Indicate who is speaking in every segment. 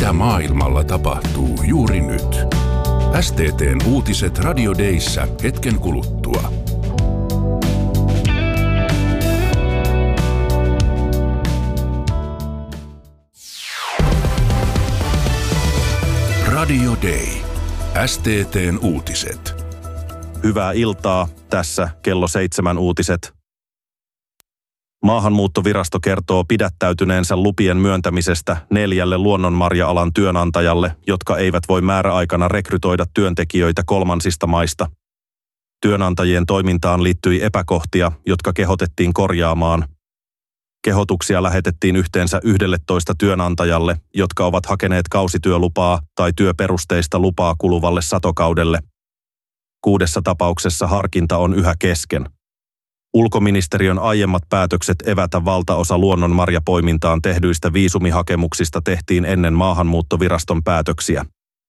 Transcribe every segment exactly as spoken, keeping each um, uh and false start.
Speaker 1: mitä maailmalla tapahtuu juuri nyt. S T T:n uutiset Radio Dayssä hetken kuluttua. Radio Day. S T T:n uutiset.
Speaker 2: Hyvää iltaa. Tässä kello seitsemän uutiset. Maahanmuuttovirasto kertoo pidättäytyneensä lupien myöntämisestä neljälle luonnonmarja-alan työnantajalle, jotka eivät voi määräaikana rekrytoida työntekijöitä kolmansista maista. Työnantajien toimintaan liittyi epäkohtia, jotka kehotettiin korjaamaan. Kehotuksia lähetettiin yhteensä yksitoista työnantajalle, jotka ovat hakeneet kausityölupaa tai työperusteista lupaa kuluvalle satokaudelle. Kuudessa tapauksessa harkinta on yhä kesken. Ulkoministeriön aiemmat päätökset evätä valtaosa luonnonmarjapoimintaan tehdyistä viisumihakemuksista tehtiin ennen maahanmuuttoviraston päätöksiä.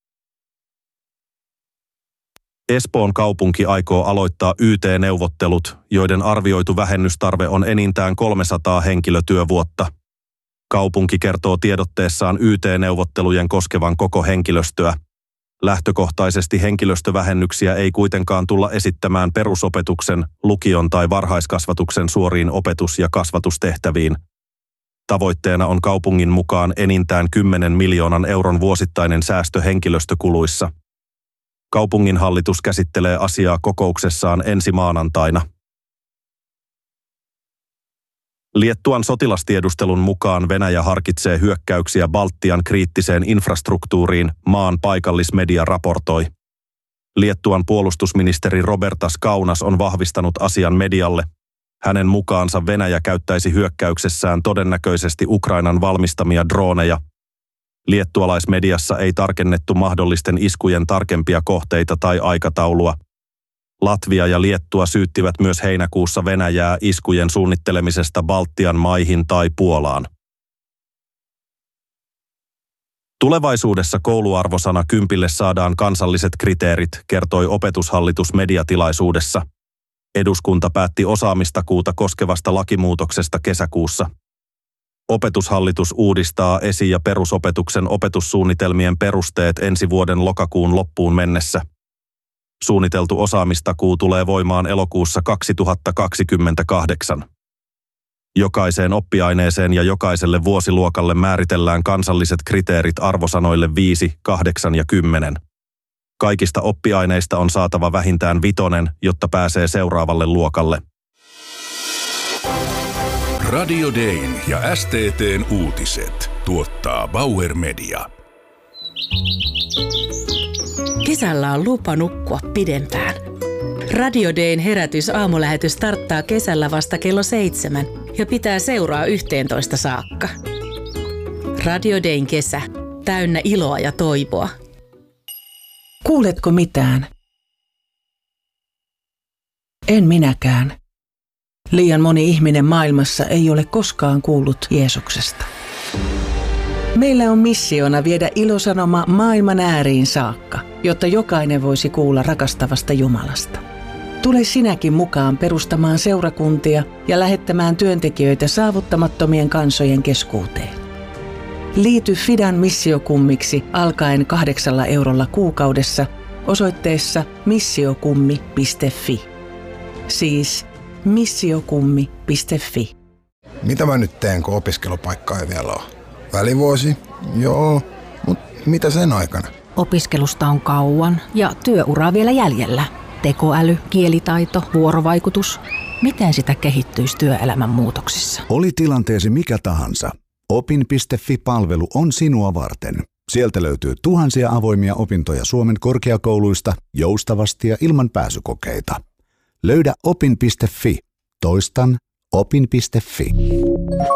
Speaker 2: Espoon kaupunki aikoo aloittaa Y T-neuvottelut, joiden arvioitu vähennystarve on enintään kolmesataa henkilötyövuotta. Kaupunki kertoo tiedotteessaan Y T-neuvottelujen koskevan koko henkilöstöä. Lähtökohtaisesti henkilöstövähennyksiä ei kuitenkaan tulla esittämään perusopetuksen, lukion tai varhaiskasvatuksen suoriin opetus- ja kasvatustehtäviin. Tavoitteena on kaupungin mukaan enintään kymmenen miljoonan euron vuosittainen säästö henkilöstökuluissa. Kaupunginhallitus käsittelee asiaa kokouksessaan ensi maanantaina. Liettuan sotilastiedustelun mukaan Venäjä harkitsee hyökkäyksiä Baltian kriittiseen infrastruktuuriin, maan paikallismedia raportoi. Liettuan puolustusministeri Robertas Kaunas on vahvistanut asian medialle. Hänen mukaansa Venäjä käyttäisi hyökkäyksessään todennäköisesti Ukrainan valmistamia drooneja. Liettualaismediassa ei tarkennettu mahdollisten iskujen tarkempia kohteita tai aikataulua. Latvia ja Liettua syyttivät myös heinäkuussa Venäjää iskujen suunnittelemisesta Baltian maihin tai Puolaan. Tulevaisuudessa kouluarvosana kympille saadaan kansalliset kriteerit, kertoi Opetushallitus mediatilaisuudessa. Eduskunta päätti osaamistakuuta koskevasta lakimuutoksesta kesäkuussa. Opetushallitus uudistaa esi- ja perusopetuksen opetussuunnitelmien perusteet ensi vuoden lokakuun loppuun mennessä. Suunniteltu osaamistakuu tulee voimaan elokuussa kaksituhattakaksikymmentäkahdeksan. Jokaiseen oppiaineeseen ja jokaiselle vuosiluokalle määritellään kansalliset kriteerit arvosanoille viisi, kahdeksan ja kymmenen. Kaikista oppiaineista on saatava vähintään vitonen, jotta pääsee seuraavalle luokalle.
Speaker 1: Radio Dayn ja S T T:n uutiset tuottaa Bauer Media.
Speaker 3: Kesällä on lupa nukkua pidempään. Radio Dayn herätys aamulähetys starttaa kesällä vasta kello seitsemän ja pitää seuraa yhteentoista saakka. Radio Dayn kesä, täynnä iloa ja toivoa.
Speaker 4: Kuuletko mitään? En minäkään. Liian moni ihminen maailmassa ei ole koskaan kuullut Jeesuksesta. Meillä on missiona viedä ilosanoma maailman ääriin saakka, jotta jokainen voisi kuulla rakastavasta Jumalasta. Tule sinäkin mukaan perustamaan seurakuntia ja lähettämään työntekijöitä saavuttamattomien kansojen keskuuteen. Liity Fidan missiokummiksi alkaen kahdeksalla eurolla kuukaudessa osoitteessa missiokummi piste fi. Siis missiokummi piste fi.
Speaker 5: Mitä mä nyt teen, kun opiskelupaikkaa ei vielä ole? Välivuosi? Joo, mutta mitä sen aikana?
Speaker 6: Opiskelusta on kauan ja työuraa vielä jäljellä. Tekoäly, kielitaito, vuorovaikutus. Miten sitä kehittyisi työelämän muutoksissa?
Speaker 7: Oli tilanteesi mikä tahansa. opin piste fi-palvelu on sinua varten. Sieltä löytyy tuhansia avoimia opintoja Suomen korkeakouluista joustavasti ja ilman pääsykokeita. Löydä opin piste fi. Toistan opin piste fi.